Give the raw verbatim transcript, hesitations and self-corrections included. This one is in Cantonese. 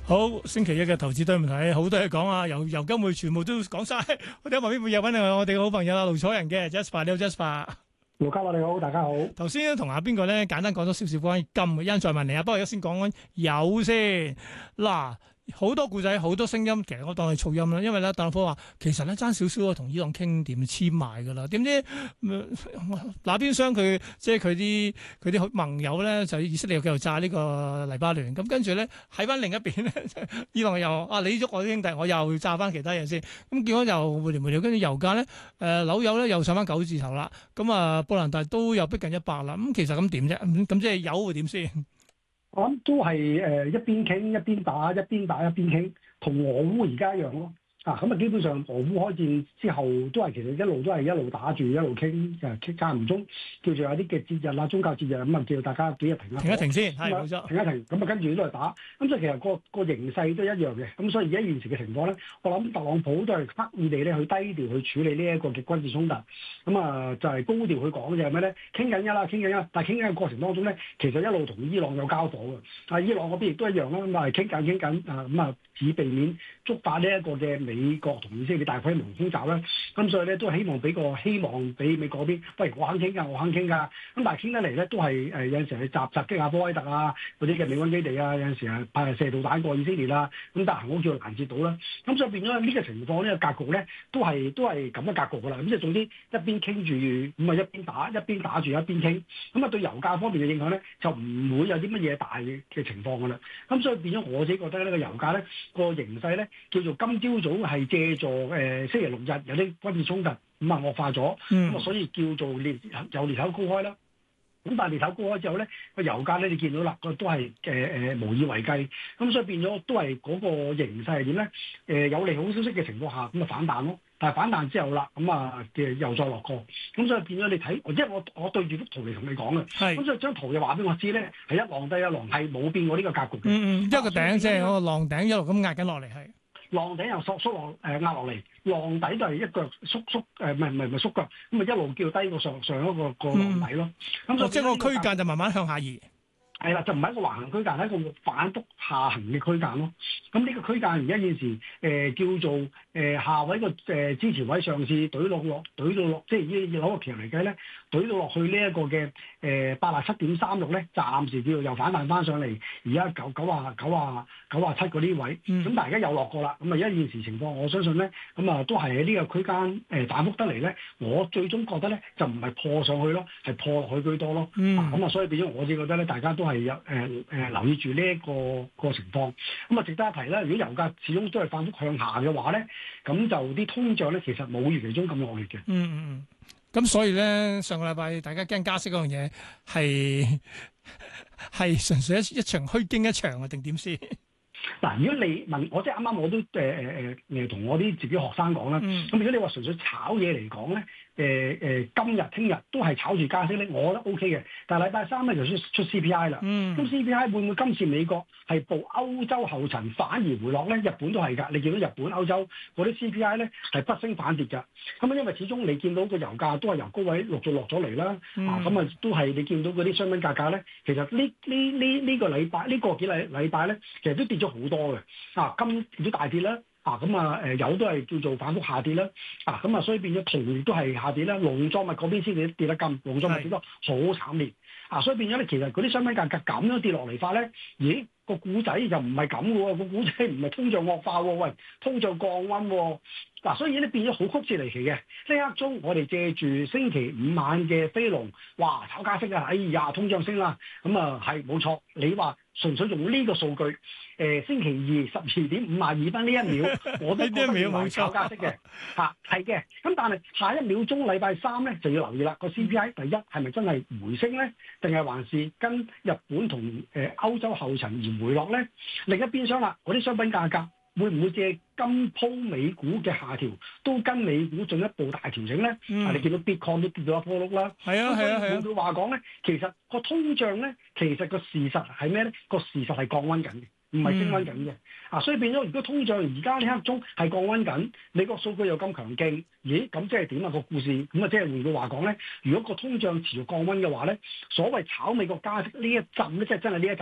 好，星期一嘅投資對唔睇，好多嘢講啊，由油金匯全部都講晒。我哋喺旁邊會有揾我哋嘅好朋友啊，盧楚仁嘅 Jasper，你好 Jasper。 盧家樂你好，大家好。 頭先同阿邊個咧簡單講咗少少關於金嘅，一陣再問你啊。不過而家先講緊油先嗱。好多故仔，好多聲音，其實我當係噪音啦。因為咧，特朗普話其實咧爭少少啊，同伊朗傾掂簽埋噶啦。點知嗱邊廂佢即係佢啲佢啲盟友咧，就以色列又繼續炸呢個黎巴嫩。咁跟住咧喺翻另一邊咧，伊朗又啊你喐我啲兄弟，我又炸翻其他嘢先。咁結果又回連回了，跟住油價咧誒紐油咧又上翻九字頭啦。咁啊布蘭特都又逼近一百啦。咁其實咁點啫？咁咁即係油會點先？ 我諗都係誒一邊傾一邊打，一邊打一邊傾，同俄烏而家一樣咯。啊，咁啊基本上俄烏開戰之後，都係其實一路都係一路打住，一路傾誒傾間唔中叫做有啲嘅節日啊、宗教節日咁啊，叫大家幾日停一停一停先，係冇錯， 停一停。咁啊跟住都係打。咁所以其實個個形勢都一樣嘅。咁所以而家現時嘅情況咧，我諗特朗普都係刻意地咧去低調去處理呢一個嘅軍事衝突。咁啊就係高調去講就係咩咧？傾緊一啦，傾緊一，但係傾緊嘅過程當中咧，其實一路同伊朗有交火嘅。啊，伊朗嗰邊亦都一樣啦，咁啊傾緊傾緊啊，咁啊以避免觸發呢一個嘅美國同以色列大規模空襲啦。咁所以咧都希望俾個希望俾美國嗰邊，喂我肯傾㗎，我肯傾㗎。咁但係傾得嚟咧都係誒有陣時係襲襲擊下科威特啊嗰啲嘅美軍基地啊，有陣時係派射導彈過以色列啦。咁但係我叫佢攔截到啦。咁所以變咗呢個情況呢、呢個格局咧都係都係咁嘅格局㗎啦。咁即係總之一邊傾住咁啊一邊打一邊打住一邊傾。咁啊對油價方面嘅影響咧就唔會有啲乜嘢大嘅情況㗎啦。咁所以變咗我自己覺得呢個油價咧個形勢咧叫做今朝早係借助誒、呃、星期六日有啲軍事衝突咁啊惡化咗，咁啊、嗯、所以叫做裂有裂口高開啦。咁但係裂口高開之後咧，個油價咧你見到啦，個都係誒誒無以為繼。咁所以變咗都係嗰個形勢係點咧？誒、呃、有利好消息嘅情況下，咁啊反彈咯。但係反彈之後啦，咁啊嘅又再落過。咁所以變咗你睇，即係我我對住幅圖嚟同你講嘅。係。咁所以張圖就話俾我知咧，係一浪低一浪，係冇變過呢個格局嘅。嗯嗯，一個頂即係嗰個浪頂一路咁壓緊落嚟係。浪頂又縮縮落誒壓落嚟，浪底都係一腳縮縮誒，唔係唔係唔係縮腳，咁咪一路叫低過上上一個個浪底咯。咁、嗯、所以即係個區間就慢慢向下移。係啦，就唔係一個橫行區間，係一個反覆下行嘅區間咯。咁呢個區間而家現時誒、呃、叫做誒、呃、下位個誒、呃、支持位上次懟落落懟到落，即係以攞個期嚟計咧，懟到落去呢一個嘅誒八十七點三六咧，暫時叫做又反彈翻上嚟，而家九九啊九啊九啊七嗰啲位。咁、嗯、但係而家又落過啦。咁啊而家現時情況，我相信咧，咁啊都係喺呢個區間誒、呃、反覆得嚟咧，我最終覺得咧就唔係破上去咯，係破落去居多咯。咁、嗯、啊所以變咗我自己覺得咧，大家都係。有誒誒留意住呢一個個情況，咁啊值得一提啦。如果油價始終都係反覆向下嘅話咧，咁就啲通脹咧其實冇預期中咁惡劣嘅。嗯嗯嗯。咁所以咧，上個禮拜大家驚加息嗰樣嘢係係純粹一一場虛驚一場啊，定點先？嗱，如果你問我，即係啱啱我都誒誒誒誒同我啲自己學生講啦。咁、嗯、如果你話純粹炒嘢嚟講咧，誒、呃、誒今日聽日都係炒住加息咧，我覺得 O K 嘅。但係禮拜三咧就出出 C P I 啦。咁、嗯、C P I 會唔會今次美國係步歐洲後塵反而回落咧？日本都係㗎。你見到日本、歐洲嗰啲 C P I 咧係不升反跌㗎。咁啊，因為始終你見到個油價都係由高位陸續落咗嚟啦。嗯、啊，咁啊都係你見到嗰啲商品價格咧，其實呢呢呢呢個禮拜呢個幾禮禮拜咧，其實都跌咗好多嘅。啊，金都大跌啦。啊，咁啊，誒油都係叫做反覆下跌啦，啊，咁啊，所以變咗銅亦都係下跌啦，農作物嗰邊先至跌得金，農作物跌得好慘烈，啊，所以變咗咧，其實嗰啲商品價格咁樣跌落嚟法咧，咦，個股仔又唔係咁嘅喎，個股仔唔係通脹惡化喎，喂，通脹降溫喎。嗱、啊，所以咧變咗好曲折離奇嘅。呢刻中我哋借住星期五晚嘅飛龍，哇，炒加息啊！哎呀，通脹升啦，咁啊係冇錯。你話純粹用呢個數據，誒、呃、星期二十二點五十二分呢一秒，我都覺得係炒加息嘅，嚇係嘅。咁但係下一秒鐘禮拜三咧就要留意啦。個 C P I 第一係咪真係回升咧，定係還是跟日本同誒、呃、歐洲後塵而回落咧？另一邊廂啦，嗰啲商品價格。會唔會借今鋪美股嘅下調，都跟美股進一步大調整咧？嗯、啊，你見到 Bitcoin 都跌到一波碌啦。係啊係啊係啊。換句話講咧，其實個通脹咧，其實個事實係咩咧？個事實係降溫緊嘅。唔係升溫緊嘅，啊，所以變咗，如果通脹而家呢刻鐘係降溫緊，你個數據又咁強勁，咦？咁即係點啊？個故事咁啊，即係換句話講咧，如果個通脹持續降溫嘅話咧，所謂炒美國加息呢一陣咧，即係真係呢一陣